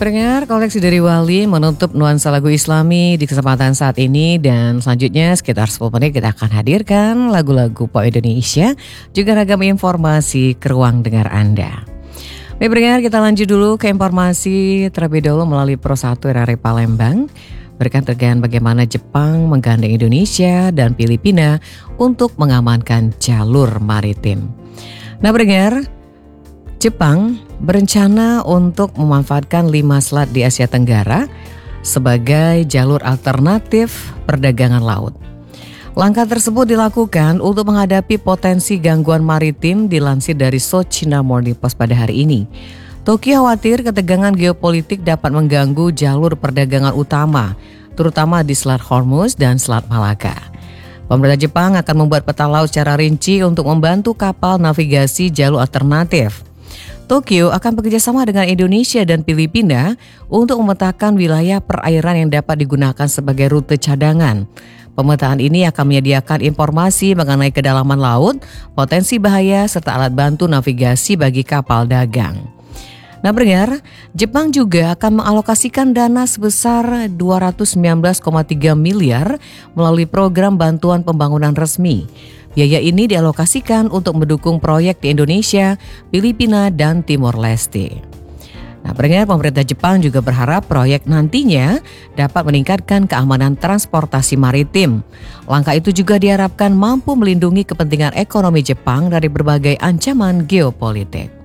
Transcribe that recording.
Pendengar, koleksi dari Wali menutup nuansa lagu Islami di kesempatan saat ini, dan selanjutnya sekitar 10 menit kita akan hadirkan lagu-lagu pop Indonesia, juga ragam informasi ke ruang dengar Anda. Baik pendengar, kita lanjut dulu ke informasi terlebih dahulu melalui Pro 1 RRI Palembang. Berkaitan dengan bagaimana Jepang menggandeng Indonesia dan Filipina untuk mengamankan jalur maritim. Nah pendengar, Jepang berencana untuk memanfaatkan 5 selat di Asia Tenggara sebagai jalur alternatif perdagangan laut. Langkah tersebut dilakukan untuk menghadapi potensi gangguan maritim, dilansir dari South China Morning Post pada hari ini. Tokyo khawatir ketegangan geopolitik dapat mengganggu jalur perdagangan utama, terutama di Selat Hormuz dan Selat Malaka. Pemerintah Jepang akan membuat peta laut secara rinci untuk membantu kapal navigasi jalur alternatif. Tokyo akan bekerjasama dengan Indonesia dan Filipina untuk memetakan wilayah perairan yang dapat digunakan sebagai rute cadangan. Pemetaan ini akan menyediakan informasi mengenai kedalaman laut, potensi bahaya, serta alat bantu navigasi bagi kapal dagang. Nah pendengar, Jepang juga akan mengalokasikan dana sebesar 219,3 miliar melalui program bantuan pembangunan resmi. Biaya ini dialokasikan untuk mendukung proyek di Indonesia, Filipina, dan Timor Leste. Nah, pendengar, pemerintah Jepang juga berharap proyek nantinya dapat meningkatkan keamanan transportasi maritim. Langkah itu juga diharapkan mampu melindungi kepentingan ekonomi Jepang dari berbagai ancaman geopolitik.